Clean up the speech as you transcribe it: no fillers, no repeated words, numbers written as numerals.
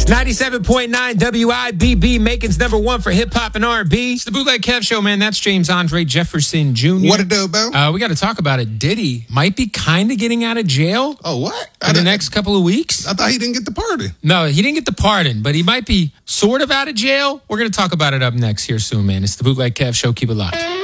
97.9 WIBB, Macon's number one for hip hop and R&B. It's the Bootleg Kev Show, man. That's James Andre Jefferson Jr. What it do, Bo? We got to talk about it. Diddy might be kind of getting out of jail. Oh, what? In the next couple of weeks. I thought he didn't get the pardon. No, he didn't get the pardon, but he might be sort of out of jail. We're going to talk about it up next here soon, man. It's the Bootleg Kev Show. Keep it locked.